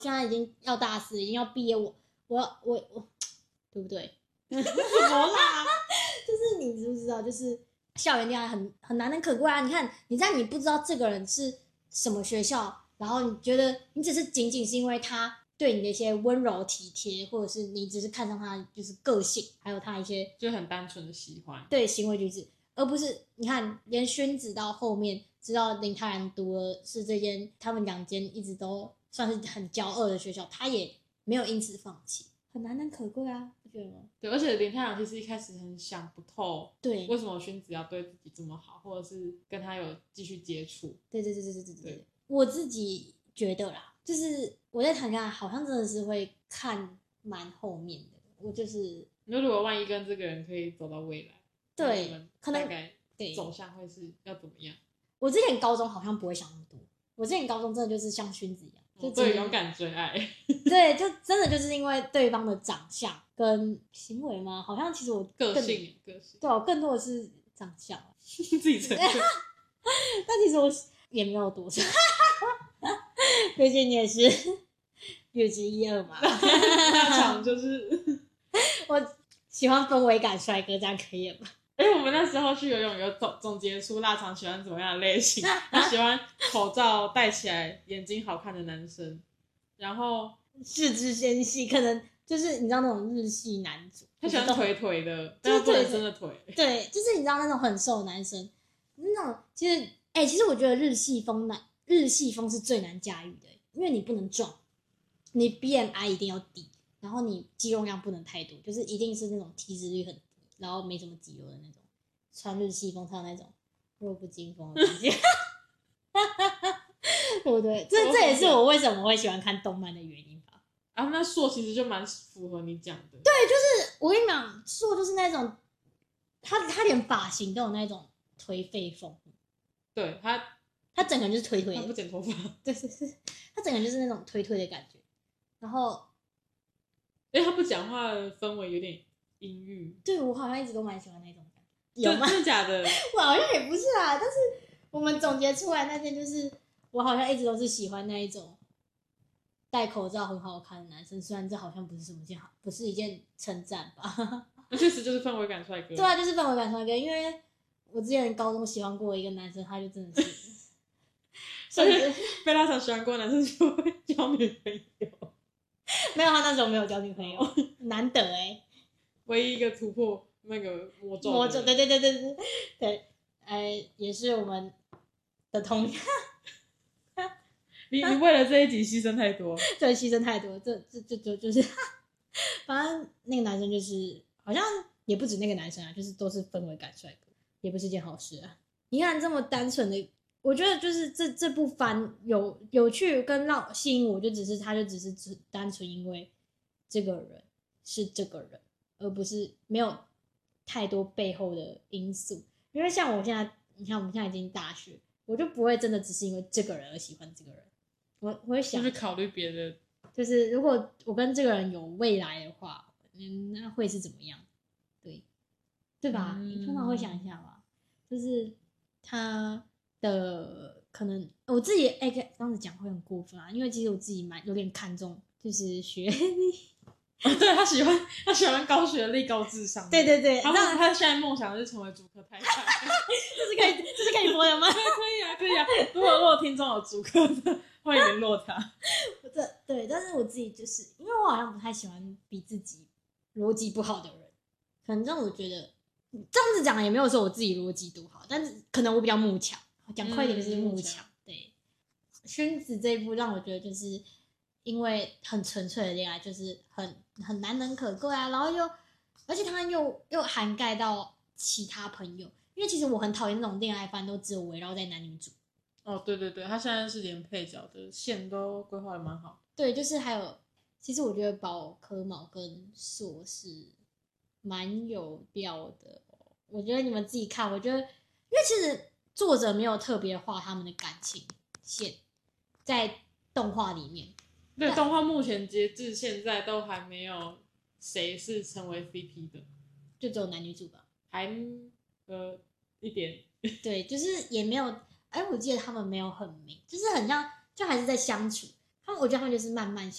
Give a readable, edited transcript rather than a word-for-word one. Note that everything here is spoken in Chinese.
现在已经要大四，已经要毕业，我对不对？ 怎么啦？ 就是你知不知道，就是校园恋爱很难能可贵啊！你看，你不知道这个人是什么学校，然后你觉得你只是仅仅是因为他对你的一些温柔体贴，或者是你只是看上他就是个性，还有他一些就很单纯的喜欢， 对行为举止，而不是你看连薰子到后面知道林泰然读的是这间他们两间一直都算是很骄傲的学校，他也没有因此放弃，很难能可贵啊，不觉得吗？ 对，而且林太郎其实一开始很想不透， 对， 为什么薰子要对自己这么好，或者是跟他有继续接触。 对，我自己觉得啦，就是我在谈恋爱好像真的是会看蛮后面的，我就是那如果万一跟这个人可以走到未来， 对， 你们可能大概对走向会是要怎么样？ 我之前高中好像不会想那么多，我之前高中真的就是像薰子一样，就对，勇敢追爱。 对，就真的就是因为对方的长相跟行为嘛，好像其实我个性， 对我更多的是长相， 自己承认。 但其实我也没有多少，毕竟你也是略知一二嘛。 那场就是我喜欢氛围感帅哥，这样可以了吧？ 我们那时候去游泳有总结出腊肠喜欢怎么样的类型，他喜欢口罩戴起来眼睛好看的男生，然后四肢纤细，可能就是你知道那种日系男主， 他喜欢腿腿的， 就是但不能真的腿。 对，就是你知道那种很瘦的男生，那种其实我觉得日系风是最难驾驭的，因为你不能壮，你 BMI 一定要低，然后你肌肉量不能太多，就是一定是那种体脂率很低，然后没什么肌肉的那种，穿日系风才有那种弱不禁风的感觉。对不对？这也是我为什么会喜欢看动漫的原因吧。 啊，那硕其实就蛮符合你讲的。 对，就是我跟你讲，硕就是那种他连发型都有那种颓废风。 对他整个人就是颓颓的， 他不剪头发。 对，他整个人就是那种颓颓的感觉。然后， 他不讲话的氛围有点阴郁。 对我好像一直都蛮喜欢那种感觉，有吗？ 真的假的？ 我好像也不是啊，但是我们总结出来那件就是，我好像一直都是喜欢那一种戴口罩很好看的男生，虽然这好像不是什么不是一件称赞吧。 那确实就是氛围感帅哥。 对啊，就是氛围感帅哥，因为我之前高中喜欢过一个男生，他就真的是， 所以被拉长喜欢过的男生就会交女朋友。 没有，他那时候没有交女朋友，难得唯一一个突破那个魔咒。 魔咒，对，也是我们的同样。 你为了这一集牺牲太多。 对，牺牲太多，就是，反正那个男生就是好像也不止那个男生啊，就是都是氛围感帅哥，也不是件好事啊。你看这么单纯的，我觉得就是这部番有趣跟让吸引我，他就只是单纯因为这个人是这个人，而不是没有太多背后的因素。因为像我现在，你看我们现在已经大学，我就不会真的只是因为这个人而喜欢这个人。我会想， 就是考虑别的， 就是如果我跟这个人有未来的话，那会是怎么样？对吧？你通常会想一下吧，就是他的可能我自己这样子讲会很过分啊，因为其实我自己有点看重就是学历。 对，他喜欢高学历高智商。 对， 然后他现在梦想是成为主科太太。 这是可以播的吗？ 可以啊。如果听众有主科的，欢迎联络他。 对，但是我自己就是因为我好像不太喜欢比自己逻辑不好的人，反正我觉得这样子讲也没有说我自己逻辑多好，但是可能我比较慕强，讲快一点就是慕强。对，薰子这一部让我觉得就是因为很纯粹的恋爱，就是很难能可贵啊，然后而且他又涵盖到其他朋友，因为其实我很讨厌那种恋爱番都只有围绕在男女主。 哦，对，他现在是连配角的线都规划的蛮好。 对，就是还有，其实我觉得宝可卯跟硕是蛮有料的。我觉得你们自己看，我觉得，因为其实作者没有特别画他们的感情线在动画里面。 对，动画目前截至现在都还没有谁是成为 CP 的， 就只有男女主吧， 还一点。 对，就是也没有，我记得他们没有很明，就是很像，就还是在相处。 我觉得他们就是慢慢